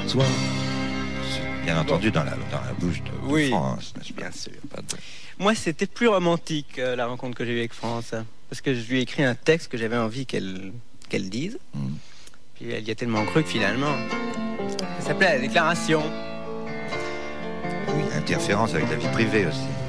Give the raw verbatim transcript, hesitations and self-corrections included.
toi. C'est bien entendu dans la, dans la bouche de, de oui, France. Bien sûr. Pas de... Moi, c'était plus romantique, euh, la rencontre que j'ai eue avec France. Parce que je lui ai écrit un texte que j'avais envie qu'elle qu'elle dise. Mm. Puis elle y a tellement cru que finalement, ça s'appelait La Déclaration. Oui, interférence avec la vie privée aussi.